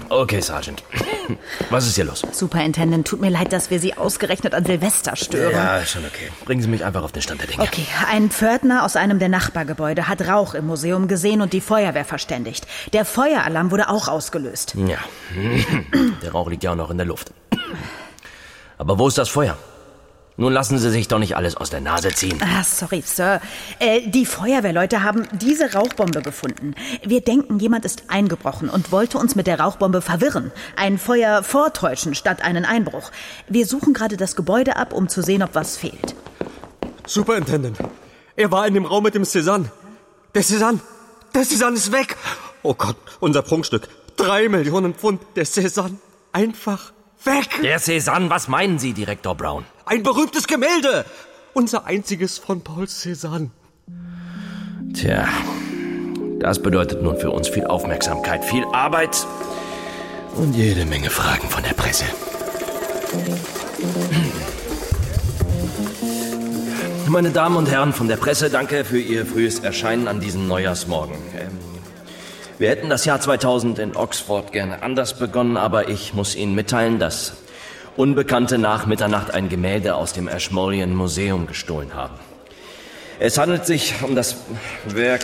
Okay, Sergeant. Was ist hier los? Superintendent, tut mir leid, dass wir Sie ausgerechnet an Silvester stören. Ja, schon okay. Bringen Sie mich einfach auf den Stand der Dinge. Okay, ein Pförtner aus einem der Nachbargebäude hat Rauch im Museum gesehen und die Feuerwehr verständigt. Der Feueralarm wurde auch ausgelöst. Ja, der Rauch liegt ja auch noch in der Luft. Aber wo ist das Feuer? Nun lassen Sie sich doch nicht alles aus der Nase ziehen. Sorry, Sir. Die Feuerwehrleute haben diese Rauchbombe gefunden. Wir denken, jemand ist eingebrochen und wollte uns mit der Rauchbombe verwirren. Ein Feuer vortäuschen statt einen Einbruch. Wir suchen gerade das Gebäude ab, um zu sehen, ob was fehlt. Superintendent, er war in dem Raum mit dem Cézanne. Der Cézanne ist weg. Oh Gott, unser Prunkstück. 3 Millionen Pfund, der Cézanne. Einfach weg. Der Cézanne, was meinen Sie, Direktor Brown? Ein berühmtes Gemälde. Unser einziges von Paul Cézanne. Tja, das bedeutet nun für uns viel Aufmerksamkeit, viel Arbeit und jede Menge Fragen von der Presse. Meine Damen und Herren von der Presse, danke für Ihr frühes Erscheinen an diesem Neujahrsmorgen. Wir hätten das Jahr 2000 in Oxford gerne anders begonnen, aber ich muss Ihnen mitteilen, dass Unbekannte nach Mitternacht ein Gemälde aus dem Ashmolean Museum gestohlen haben. Es handelt sich um das Werk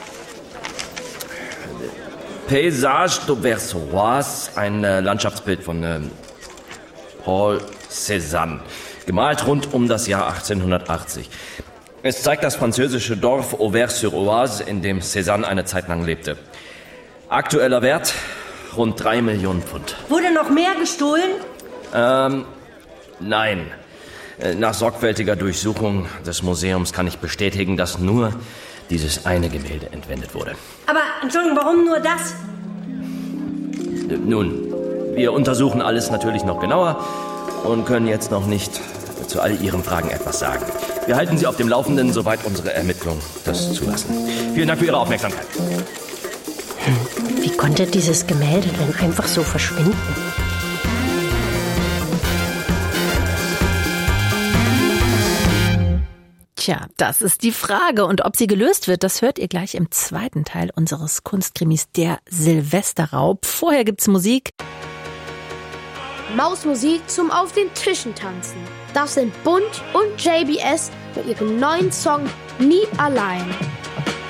Paysage d'Auvers, ein Landschaftsbild von Paul Cézanne, gemalt rund um das Jahr 1880. Es zeigt das französische Dorf Auvers-sur-Oise, in dem Cézanne eine Zeit lang lebte. Aktueller Wert rund 3 Millionen Pfund. Wurde noch mehr gestohlen? Nein. Nach sorgfältiger Durchsuchung des Museums kann ich bestätigen, dass nur dieses eine Gemälde entwendet wurde. Aber, Entschuldigung, warum nur das? Nun, wir untersuchen alles natürlich noch genauer und können jetzt noch nicht zu all Ihren Fragen etwas sagen. Wir halten Sie auf dem Laufenden, soweit unsere Ermittlungen das zulassen. Vielen Dank für Ihre Aufmerksamkeit. Wie konnte dieses Gemälde denn einfach so verschwinden? Tja, das ist die Frage. Und ob sie gelöst wird, das hört ihr gleich im zweiten Teil unseres Kunstkrimis Der Silvesterraub. Vorher gibt's Musik. Mausmusik zum Auf den Tischen tanzen. Das sind Bund und JBS mit ihrem neuen Song Nie allein.